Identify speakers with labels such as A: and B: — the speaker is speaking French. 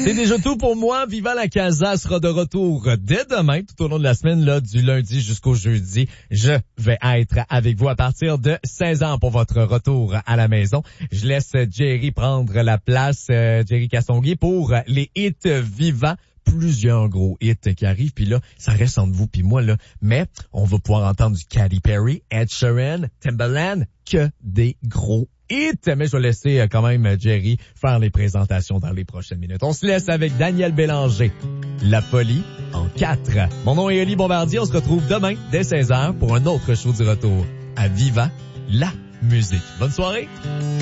A: C'est déjà tout pour moi. Viva la Casa sera de retour dès demain, tout au long de la semaine, là, du lundi jusqu'au jeudi. Je vais être avec vous à partir de 16h pour votre retour à la maison. Je laisse Jerry prendre la place, Jerry Castonguay, pour les hits vivants. Plusieurs gros hits qui arrivent, puis là, ça reste entre vous puis moi, là. Mais on va pouvoir entendre du Katy Perry, Ed Sheeran, Timbaland, que des gros hits. Mais je vais laisser quand même Jerry faire les présentations dans les prochaines minutes. On se laisse avec Daniel Bélanger, La Folie en 4. Mon nom est Oli Bombardier, on se retrouve demain dès 16h pour un autre show du retour à Viva la musique. Bonne soirée!